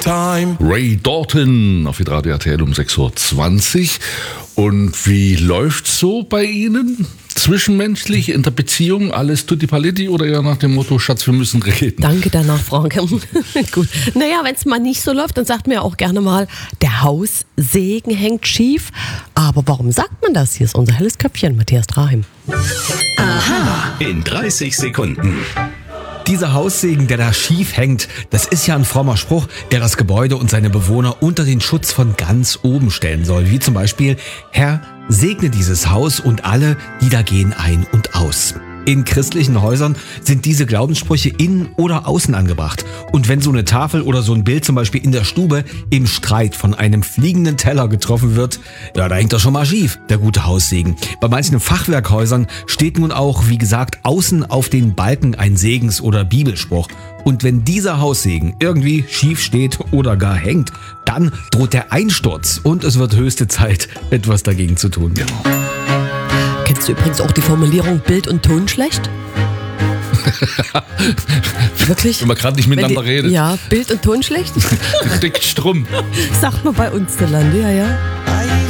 time. Ray Dalton auf Radio RTL um 6.20 Uhr. Und wie läuft's so bei Ihnen? Zwischenmenschlich, in der Beziehung, alles tutti paletti oder eher nach dem Motto, Schatz, wir müssen reden? Danke der Nachfrage. Gut. Naja, wenn es mal nicht so läuft, dann sagt man ja auch gerne mal, der Haussegen hängt schief. Aber warum sagt man das? Hier ist unser helles Köpfchen, Matthias Draheim. In 30 Sekunden. Dieser Haussegen, der da schief hängt, das ist ja ein frommer Spruch, der das Gebäude und seine Bewohner unter den Schutz von ganz oben stellen soll. Wie zum Beispiel, Herr, segne dieses Haus und alle, die da gehen ein und aus. In christlichen Häusern sind diese Glaubenssprüche innen oder außen angebracht. Und wenn so eine Tafel oder so ein Bild zum Beispiel in der Stube im Streit von einem fliegenden Teller getroffen wird, ja, da hängt er schon mal schief, der gute Haussegen. Bei manchen Fachwerkhäusern steht nun auch, wie gesagt, außen auf den Balken ein Segens- oder Bibelspruch. Und wenn dieser Haussegen irgendwie schief steht oder gar hängt, dann droht der Einsturz und es wird höchste Zeit, etwas dagegen zu tun. Kennst du übrigens auch die Formulierung Bild und Ton schlecht? Wirklich? Wenn man gerade nicht miteinander redet. Ja, Bild und Ton schlecht? Steckt Strumm. Sagt man bei uns der Lande, ja.